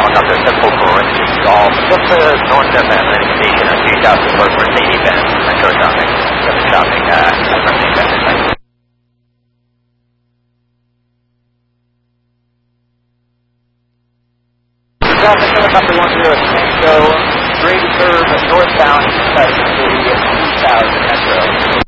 walk up to simple parentheses golf, just to north of Atlantic Station on 2000 for Mercedes-Benz, metro traffic, at Mercedes-Benz. Traffic helicopter 106, so Grady Curve northbound, 2000 metro.